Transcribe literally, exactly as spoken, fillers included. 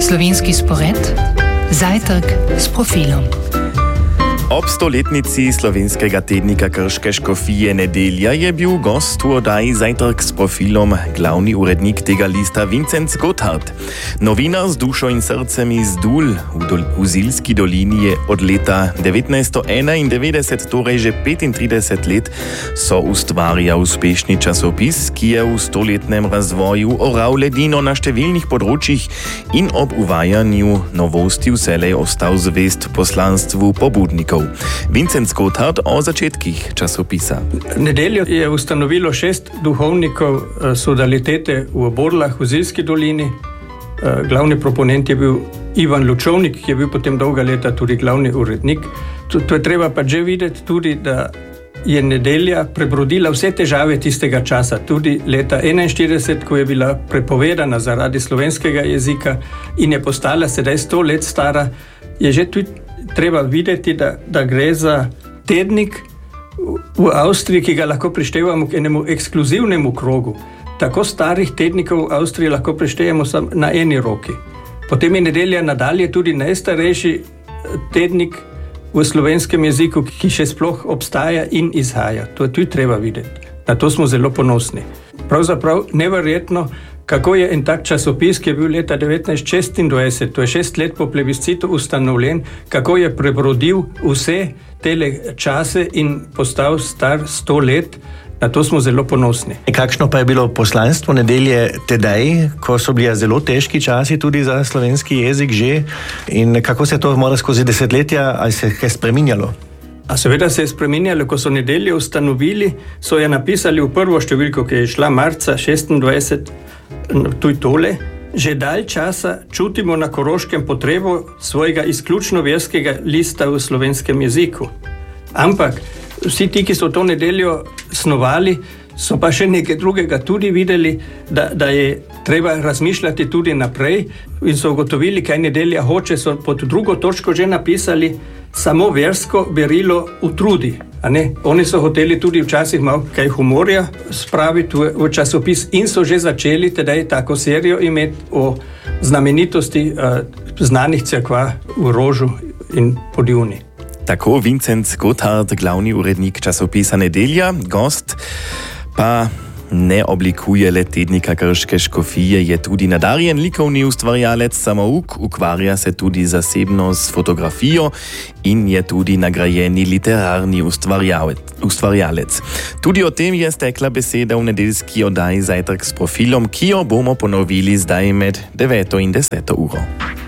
Slovenski spored, zajtrk s profilom. Ob stoletnici slovenskega tednika Krške škofije Nedelja je bil gost v oddaji Zajtrk s profilom glavni urednik tega lista Vincenc Gotthard. Novinar z dušo in srcem iz Dul v, dol v Zilski dolini je od leta devetnajststo enaindevetdeset, torej že petintrideset let, so ustvarja uspešni časopis, ki je v stoletnem razvoju oral ledino na številnih področjih in ob uvajanju novosti vselej ostal zvest poslanstvu pobudnikov. Vincenc Gotthard o začetkih časopisa. Nedeljo je ustanovilo šest duhovnikov sodalitete v Borlah v Zilski dolini. Glavni proponent je bil Ivan Lučovnik, ki je bil potem dolga leta tudi glavni urednik. To, to je treba pa že videti tudi, da je Nedelja prebrodila vse težave tistega časa, tudi leta enainštirideset, ko je bila prepovedana zaradi slovenskega jezika in je postala sedaj sto let stara, je že tudi treba videti, da, da gre za tednik v Avstriji, ki ga lahko prištevamo k enemu ekskluzivnemu krogu. Tako starih tednikov v Avstriji lahko prištejemo samo na eni roki. Potem je Nedelja nadalje tudi najstarejši tednik v slovenskem jeziku, ki še sploh obstaja in izhaja. To je tudi treba videti. Na to smo zelo ponosni. Pravzaprav neverjetno, kako je en tak časopis, ki je bil leta devetnajststo šestindvajset, to je šest let po plebiscitu ustanovljen, kako je prebrodil vse tele čase in postal star sto let. Na to smo zelo ponosni. Kakšno pa je bilo poslanstvo Nedelje tedaj, ko so bili zelo težki časi tudi za slovenski jezik že, in kako se to mora skozi desetletja, ali se je kaj spreminjalo? A seveda se je spreminjalo, ko so Nedeljo ustanovili, so je napisali v prvo številko, ki je šla marca šestindvajset, tuj tole: že dalj časa čutimo na Koroškem potrebo svojega izključno verskega lista v slovenskem jeziku. Ampak vsi ti, ki so to Nedeljo snovali, so pa še nekaj drugega tudi videli, da, da je treba razmišljati tudi naprej in so ugotovili, kaj Nedelja hoče. So pod drugo točko že napisali: samo versko berilo utrudi. A ne? Oni so hoteli tudi včasih malo kaj humorja spraviti v, v časopis in so že začeli tedaj tako serijo imeti o znamenitosti uh, znanih cerkva v Rožu in Podjuni. Tako Vincenc Gotthard, glavni urednik časopisa Nedelja. Gost pa ne oblikuje le tednika Krške škofije, je tudi nadarjen likovni ustvarjalec, samouk, ukvarja se tudi zasebno s fotografijo in je tudi nagrajeni literarni ustvarjalec. Tudi o tem je stekla beseda v nedeljski oddaji Zajtrk s profilom, ki jo bomo ponovili zdaj med deveto in deseto uro.